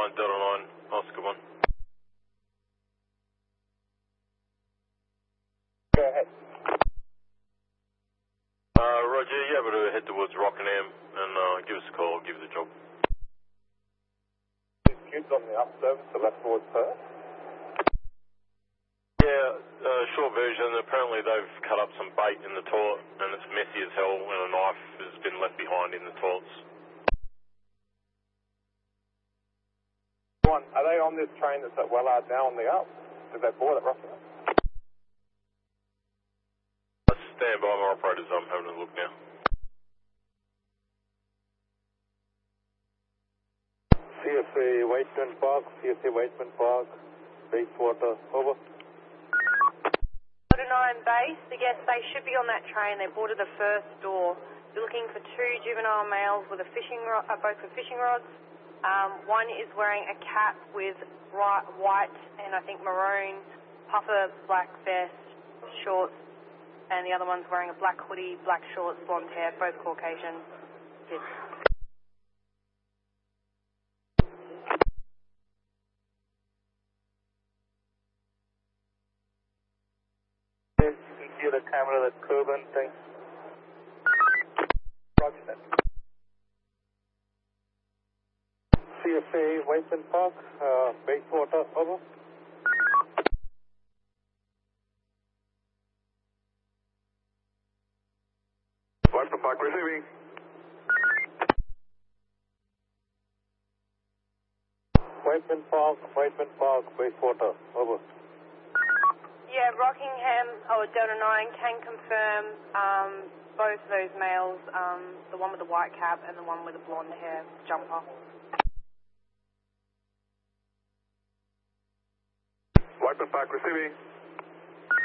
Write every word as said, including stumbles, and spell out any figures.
nine, Delta nine. Nice, good one. Go ahead. Uh, Roger, you able to head towards Rockingham and uh, give us a call, give us a job. Kids on the up service, so left towards Perth. Yeah, uh, short version, apparently they've cut up some bait in the toilet and it's messy as hell and a knife has been left behind in the toilets. One, are they on this train that's at Wellard now on the up? Is that board at Rockingham? Stand by, my operators, I'm having a look now. C S A Waitman Park, C S A Waitman Park, Bayswater, over. Delta nine base, yes, they should be on that train. They boarded the first door. You're looking for two juvenile males with a fishing rod, uh, both with fishing rods. Um, one is wearing a cap with white and I think maroon puffer black vest, shorts, and the other one's wearing a black hoodie, black shorts, blonde hair, both Caucasian kids. You can see the camera that's Coburn, thanks. Roger that. C S A Waitman Park, uh, Bayswater, over. Waitman Park receiving. Waitman Park, Waitman Park, Bayswater, over. Yeah, Rockingham, or Delta nine can confirm um, both of those males, um, the one with the white cap and the one with the blonde hair jumper. Waitman Park receiving.